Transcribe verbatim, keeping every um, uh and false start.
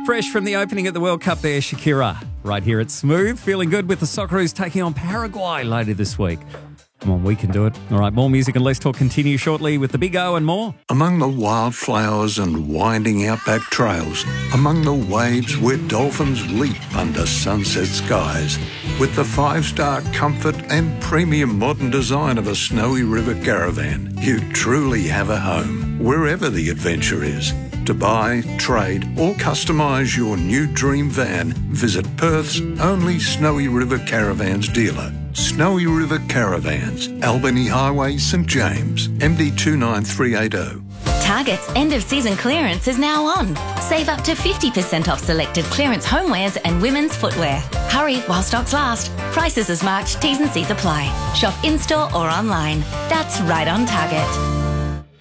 Fresh from the opening at the World Cup there, Shakira. Right here at Smooth, feeling good with the Socceroos taking on Paraguay later this week. Come on, we can do it. All right, more music and less talk continue shortly with the Big O and more. Among the wildflowers and winding outback trails, among the waves where dolphins leap under sunset skies, with the five-star comfort and premium modern design of a Snowy River Caravan, you truly have a home, wherever the adventure is. To buy, trade or customise your new dream van, visit Perth's only Snowy River Caravans dealer. Snowy River Caravans, Albany Highway, St James, M D two nine three eight zero. Target's end-of-season clearance is now on. Save up to fifty percent off selected clearance homewares and women's footwear. Hurry while stocks last. Prices as marked, T's and C's apply. Shop in-store or online. That's right on Target.